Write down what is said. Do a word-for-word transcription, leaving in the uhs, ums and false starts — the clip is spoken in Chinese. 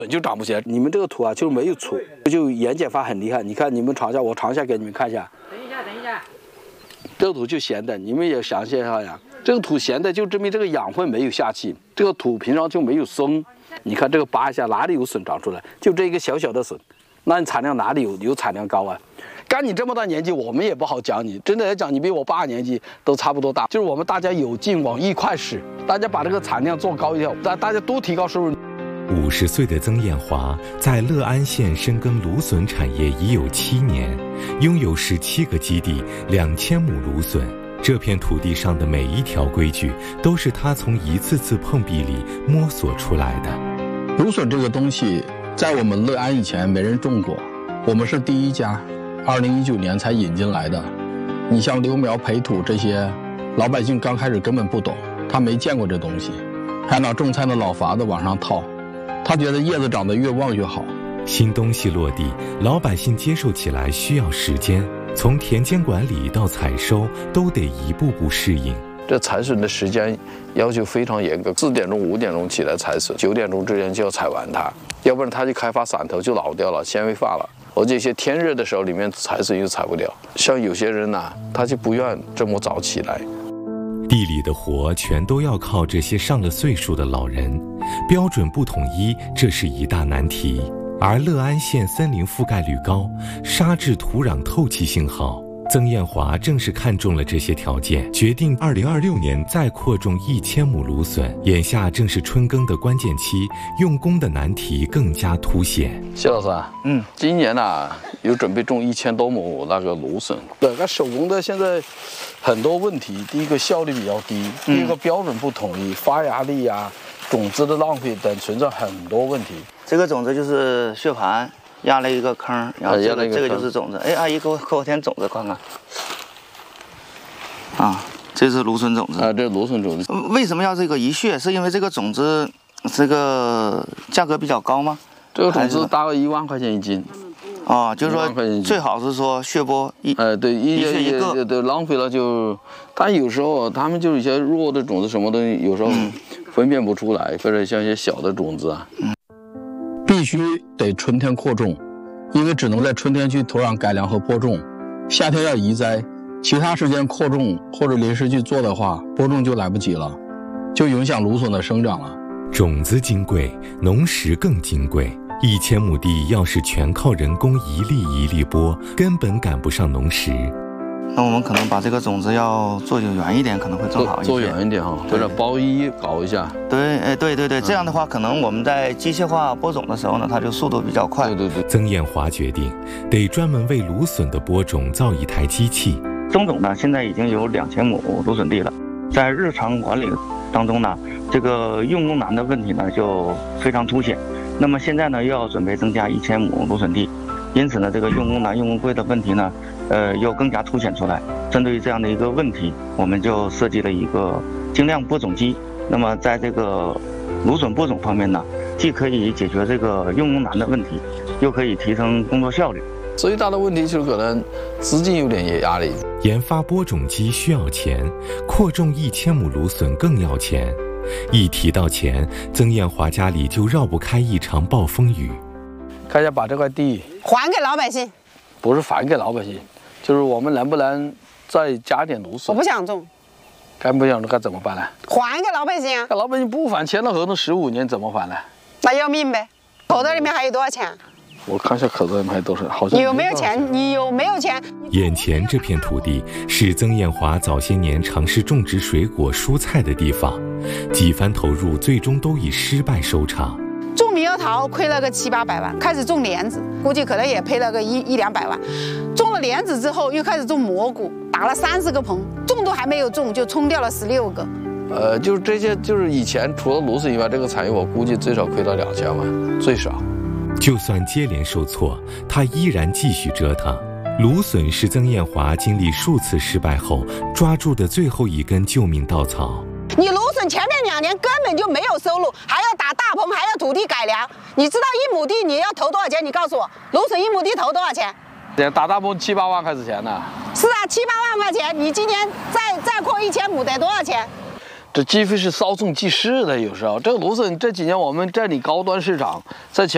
就长不起来。你们这个土啊，就没有土，就盐碱发很厉害。你看你们尝一下，我尝一下给你们看一下。 等一下，等一下， 这个土就咸的，你们也想象一下呀。这个土咸的，就证明这个养分没有下去，这个土平常就没有松。你看这个扒一下，哪里有笋长出来？就这一个小小的笋，那你产量哪里有有产量高啊？干你这么大年纪，我们也不好讲你。真的来讲，你比我爸年纪都差不多大，就是我们大家有劲往一块使，大家把这个产量做高一点，大大家都提高收入。 五十岁的曾艳华在乐安县深耕芦笋产业已有七年，拥有十七个基地，两千亩芦笋。这片土地上的每一条规矩，都是他从一次次碰壁里摸索出来的。 芦笋这个东西，在我们乐安以前没人种过，我们是第一家，二零一九年才引进来的。你像留苗培土这些，老百姓刚开始根本不懂，他没见过这东西，还拿种菜的老法子往上套。他觉得叶子长得越旺越好。 新东西落地，老百姓接受起来需要时间，从田间管理到采收，都得一步步适应。 这采笋的时间要求非常严格，四点钟、五点钟起来采笋，九点钟之前就要采完它，要不然它就开发伞头就老掉了，纤维化了。而这些天热的时候，里面采笋又采不了。像有些人呢、啊，他就不愿这么早起来。 地里的活全都要靠这些上了岁数的老人，标准不统一，这是一大难题。而乐安县森林覆盖率高，沙质土壤透气性好，曾艳华正是看中了这些条件，决定二零二六年再扩种一千亩芦笋。眼下正是春耕的关键期，用工的难题更加凸显。 谢老师啊，嗯，今年呢、啊、有准备种一千多亩那个芦笋。 对，那手工的现在很多问题，第一个效率比较低，第一个标准不统一，发芽力啊、种子的浪费等存在很多问题。 这个种子就是血盘。压了一个坑，然后这个、 啊、 这个就是种子。哎，阿姨给我给我填种子看看。啊，这是芦笋种子啊，这是芦笋种子。 为什么要这个一血？是因为这个种子这个价格比较高吗？ 这个种子大概一万块钱一斤。 哦，就是说最好是说血播一， 哎，对，一一血一个， 对，浪费了就。但有时候他们就是一些弱的种子，什么东西有时候分辨不出来，或者像一些小的种子啊。 嗯， 必须得春天扩种，因为只能在春天去土壤改良和播种，夏天要移栽，其他时间扩种或者临时去做的话，播种就来不及了，就影响芦笋的生长了。 种子金贵，农时更金贵。一千亩地要是全靠人工一粒一粒播，根本赶不上农时。 那我们可能把这个种子要做远一点，可能会更好一些。 做远一点哈，或者包一搞一下。 对，哎，对对对，这样的话，可能我们在机械化播种的时候呢，它就速度比较快。 对对对。 曾艳华决定，得专门为芦笋的播种造一台机器。 中总呢，现在已经有两千亩芦笋地了，在日常管理当中呢，这个用工难的问题呢就非常凸显。那么现在呢，又要准备增加一千亩芦笋地，因此呢，这个用工难、用工贵的问题呢，呃，又更加凸显出来。针对于这样的一个问题，我们就设计了一个精量播种机。那么在这个芦笋播种方面呢，既可以解决这个用工难的问题，又可以提升工作效率。 最大的问题就是可能资金有点压力。 研发播种机需要钱，扩种一千亩芦笋更要钱。一提到钱，曾艳华家里就绕不开一场暴风雨。 看一下，把这块地还给老百姓， 不是还给老百姓，就是我们能不能再加点芦笋？ 我不想种， 该不想种该怎么办呢？ 还给老百姓啊！ 老百姓不还，签了合同十五年怎么还呢？ 那要命呗！口袋里面还有多少钱？ 我看一下口袋里面还有多少，好像你有没有钱？你有没有钱？ 眼前这片土地是曾艳华早些年尝试种植水果蔬菜的地方，几番投入最终都以失败收场。 种猕猴桃亏了个七八百万，开始种莲子，估计可能也赔了个一一两百万。种了莲子之后，又开始种蘑菇，打了三十个棚，种都还没有种，就冲掉了十六个。 呃，就是这些，就是以前除了芦笋以外，这个产业我估计最少亏到两千万，最少。 就算接连受挫，他依然继续折腾。芦笋是曾艳华经历数次失败后抓住的最后一根救命稻草。 你芦笋前面两年根本就没有收入，还要打大棚，还要土地改良。你知道一亩地你要投多少钱？你告诉我，芦笋一亩地投多少钱？ 打大棚七八万开始钱呢。 是啊，七八万块钱，你今年再再扩一千亩得多少钱？ 这机会是稍纵即逝的，有时候这个芦笋这几年我们这里高端市场在前。